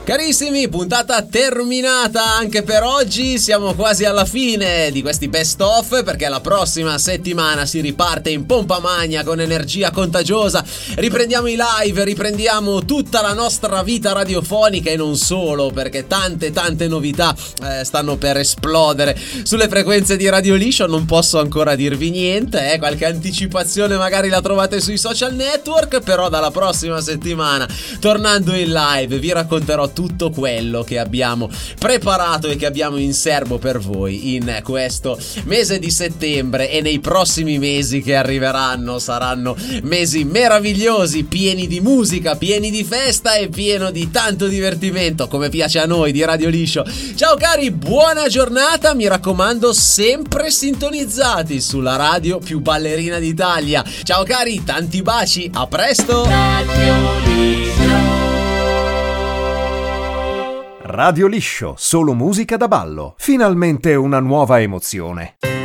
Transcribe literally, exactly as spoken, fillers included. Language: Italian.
Carissimi, puntata terminata anche per oggi, siamo quasi alla fine di questi best of perché la prossima settimana si riparte in pompa magna con energia contagiosa, riprendiamo i live, riprendiamo tutta la nostra vita radiofonica e non solo, perché tante tante novità eh, stanno per esplodere sulle frequenze di Radio Liscio. Non posso ancora dirvi niente, eh, qualche anticipazione magari la trovate sui social network, però dalla prossima settimana, tornando in live, vi racconterò tutto quello che abbiamo preparato e che abbiamo in serbo per voi in questo mese di settembre e nei prossimi mesi che arriveranno. Saranno mesi meravigliosi, pieni di musica, pieni di festa e pieno di tanto divertimento, come piace a noi di Radio Liscio. Ciao cari, buona giornata, mi raccomando sempre sintonizzati sulla radio più ballerina d'Italia. Ciao cari, tanti baci, a presto. Radio Liscio. Radio Liscio, solo musica da ballo. Finalmente una nuova emozione.